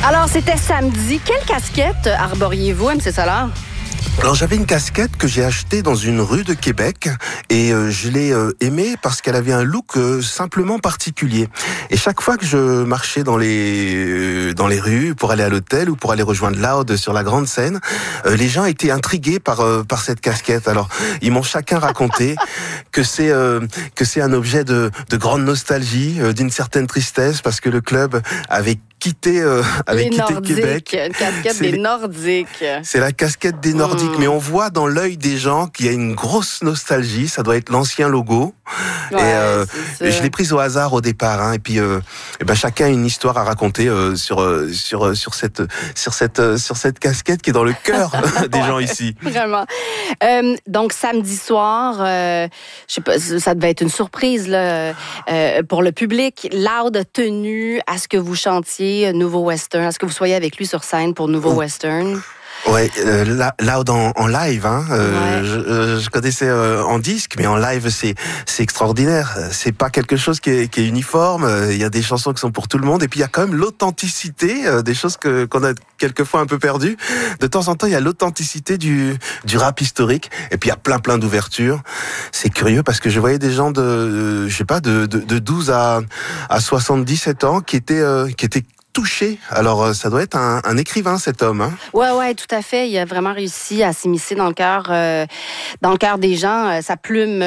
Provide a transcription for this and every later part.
Alors, c'était samedi. Quelle casquette arboriez-vous, MC Solar? Alors j'avais une casquette que j'ai achetée dans une rue de Québec et je l'ai aimée parce qu'elle avait un look simplement particulier. Et chaque fois que je marchais dans les rues pour aller à l'hôtel ou pour aller rejoindre Loud sur la grande scène, les gens étaient intrigués par cette casquette. Alors ils m'ont chacun raconté que c'est un objet de grande nostalgie, d'une certaine tristesse parce que le club avait quitté Québec. Une casquette des Nordiques. C'est la casquette des Nordiques, mais on voit dans l'œil des gens qu'il y a une grosse nostalgie. Ça doit être l'ancien logo. Ouais, et je l'ai prise au hasard au départ. Hein, et puis, chacun a une histoire à raconter sur cette casquette qui est dans le cœur des gens ici. Vraiment. Donc samedi soir, je sais pas, ça devait être une surprise là, pour le public. Loud a tenu à ce que vous chantiez Nouveau Western, à ce que vous soyez avec lui sur scène pour Nouveau Western. Ouais, Loud en live, hein. Ouais. Je connaissais en disque, mais en live c'est extraordinaire. C'est pas quelque chose qui est uniforme. Il y a des chansons qui sont pour tout le monde, et puis il y a quand même l'authenticité, des choses qu'on a quelquefois un peu perdues. De temps en temps, il y a l'authenticité du rap historique, et puis il y a plein d'ouvertures. C'est curieux parce que je voyais des gens de 12 à 77 ans qui étaient touché. Alors, ça doit être un écrivain, cet homme. Hein? Ouais, tout à fait. Il a vraiment réussi à s'immiscer dans le cœur des gens. Sa plume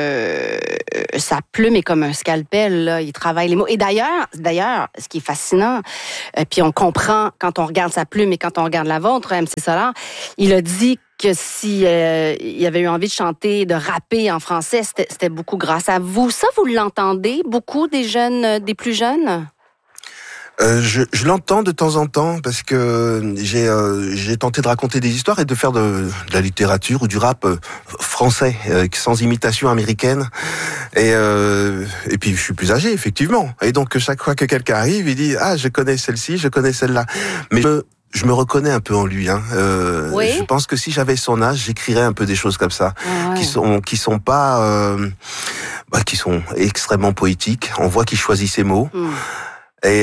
est comme un scalpel. Là. Il travaille les mots. Et d'ailleurs, ce qui est fascinant, puis on comprend quand on regarde sa plume et quand on regarde la vôtre, MC Solar, il a dit que si il avait eu envie de chanter, de rapper en français, c'était beaucoup grâce à vous. Ça, vous l'entendez beaucoup des plus jeunes? Je l'entends de temps en temps parce que j'ai tenté de raconter des histoires et de faire de la littérature ou du rap français sans imitation américaine et puis je suis plus âgé effectivement et donc chaque fois que quelqu'un arrive il dit je connais celle-ci, je connais celle-là, mais je me reconnais un peu en lui. Hein. Oui? Je pense que si j'avais son âge, j'écrirais un peu des choses comme ça, qui sont pas, qui sont extrêmement poétiques. On voit qu'il choisit ses mots. Et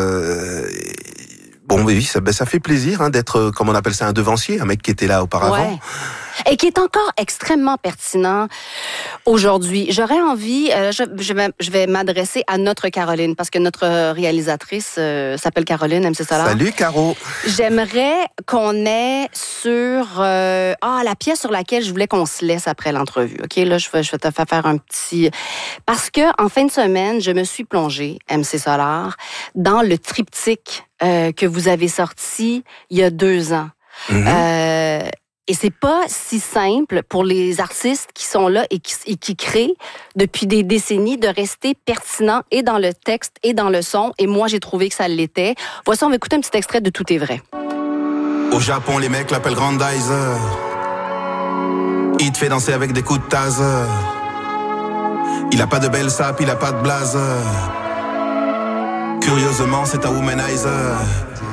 oui, ça fait plaisir d'être, comme on appelle ça, un devancier, un mec qui était là auparavant. Ouais. Et qui est encore extrêmement pertinent aujourd'hui. J'aurais envie, je vais m'adresser à notre Caroline, parce que notre réalisatrice s'appelle Caroline, MC Solar. Salut, Caro. J'aimerais qu'on ait sur la pièce sur laquelle je voulais qu'on se laisse après l'entrevue. OK, là, je vais te faire un petit... Parce que en fin de semaine, je me suis plongée, MC Solar, dans le triptyque que vous avez sorti il y a 2 ans. Et c'est pas si simple pour les artistes qui sont là et qui créent depuis des décennies de rester pertinents et dans le texte et dans le son. Et moi, j'ai trouvé que ça l'était. Voici, on va écouter un petit extrait de Tout est vrai. Au Japon, les mecs l'appellent Grandizer. Il te fait danser avec des coups de taser. Il a pas de belle sape, il a pas de blazer. Curieusement, c'est un womanizer.